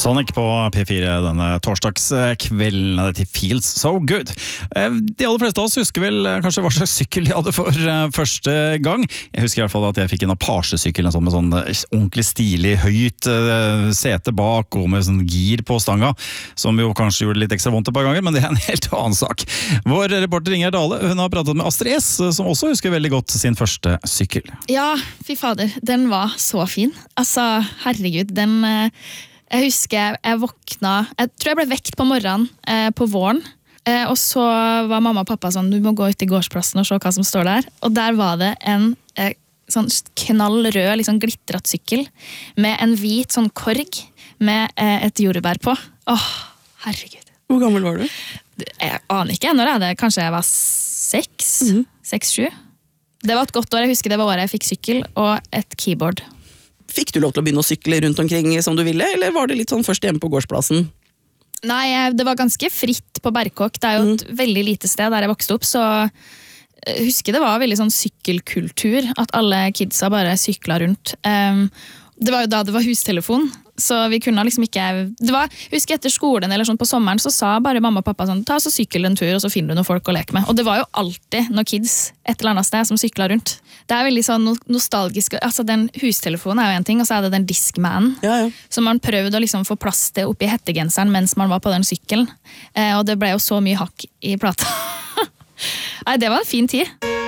Sonic på P4 denne torsdagskvelden, det feels so good. De aller fleste av oss husker vel kanskje hva slags sykkel de hadde for første gang. Jeg husker i hvert fall at jeg fikk en Apache-sykkel med sånn ordentlig stilig, høyt sete bak og med sånn gir på stanga, som jo kanskje gjorde litt ekstra vondt et par ganger, men det er en helt annen sak. Vår reporter Inger Dale, hun har pratet med Astrid S, som også husker veldig godt sin første sykkel. Ja, fy fader, den var så fin. Altså, herregud, jeg husker jeg våkna, jeg tror jeg ble vekt på morgenen på våren, og så var mamma og pappa sånn, du må gå ut i gårdsplassen og se hva som står der, og der var det en sånn knallrød, liksom glittret sykkel, med en hvit sånn korg med et jordbær på. Åh, herregud. Hvor gammel var du? Jeg aner ikke, når er det? Kanskje jeg var 6-7. Det var et godt år, jeg husker det var året jeg fikk sykkel og et keyboard. Fikk du lov til å begynne å sykle rundt omkring som du ville, eller var det litt sånn først hjemme på gårdsplassen? Nei, det var ganske fritt på Berkåk. Det er jo et veldig lite sted der jeg vokste opp, så jeg husker det var veldig sånn sykkelkultur, at alle kidsa bare sykla rundt. Det var jo da det var hustelefon, så vi kunne liksom ikke... husker etter skolen eller sånn på sommeren, så sa bare mamma og pappa sånn, ta så sykkel en tur, og så finner du noen folk å leke med. Og det var jo alltid noen kids et eller annet sted som sykla rundt. Det er veldig sånn nostalgisk, altså den hustelefonen er jo en ting, og så er det den Discmanen, som man prøvde å liksom få plass til oppi hettegenseren mens man var på den sykkelen. Og det ble jo så mye hakk i plata. Nei, det var en fin tid.